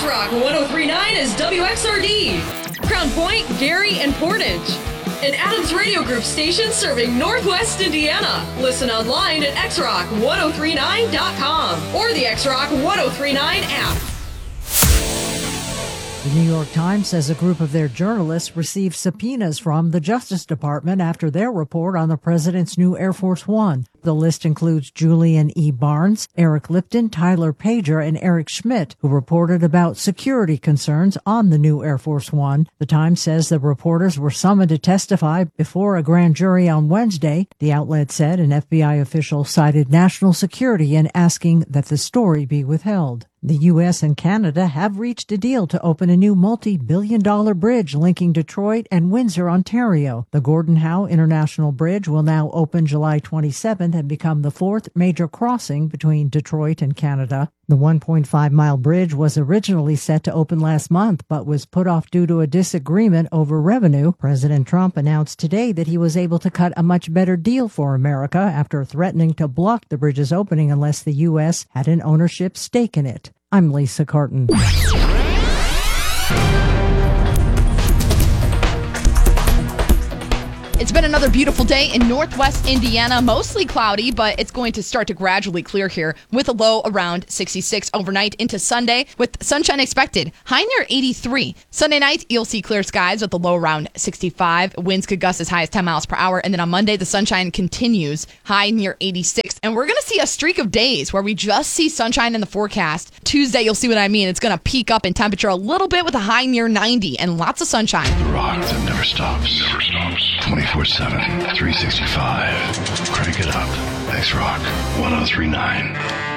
X-Rock 103.9 is WXRD. Crown Point, Gary, and Portage. An Adams Radio Group station serving Northwest Indiana. Listen online at xrock1039.com or the X-Rock 1039 app. The New York Times says a group of their journalists received subpoenas from the Justice Department after their report on the president's new Air Force One. The list includes Julian E. Barnes, Eric Lipton, Tyler Pager, and Eric Schmidt, who reported about security concerns on the new Air Force One. The Times says the reporters were summoned to testify before a grand jury on Wednesday. The outlet said an FBI official cited national security in asking that the story be withheld. The U.S. and Canada have reached a deal to open a new multi-billion-dollar bridge linking Detroit and Windsor, Ontario. The Gordon Howe International Bridge will now open July 27th and become the fourth major crossing between Detroit and Canada. The 1.5-mile bridge was originally set to open last month, but was put off due to a disagreement over revenue. President Trump announced today that he was able to cut a much better deal for America after threatening to block the bridge's opening unless the U.S. had an ownership stake in it. I'm Lisa Carton. It's been another beautiful day in Northwest Indiana, mostly cloudy, but it's going to start to gradually clear here with a low around 66 overnight into Sunday with sunshine expected. High near 83. Sunday night, you'll see clear skies with a low around 65. Winds could gust as high as 10 miles per hour. And then on Monday, the sunshine continues, high near 86. And we're going to see a streak of days where we just see sunshine in the forecast. Tuesday, you'll see what I mean. It's going to peak up in temperature a little bit with a high near 90 and lots of sunshine. The rock that never stops. 24/7, 365. Crank it up. X-Rock 1039.